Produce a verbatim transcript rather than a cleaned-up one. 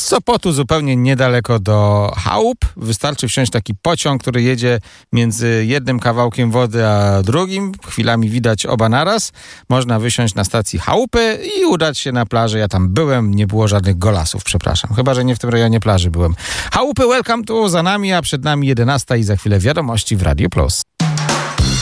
Sopotu zupełnie niedaleko do chałup. Wystarczy wsiąść taki pociąg, który jedzie między jednym kawałkiem wody a drugim. Chwilami widać oba naraz. Można wysiąść na stacji chałupy i udać się na plażę. Ja tam byłem, nie było żadnych golasów, przepraszam. Chyba że nie w tym rejonie plaży byłem. Chałupy, welcome tu, za nami, a przed nami jedenasta i za chwilę wiadomości w Radio Plus.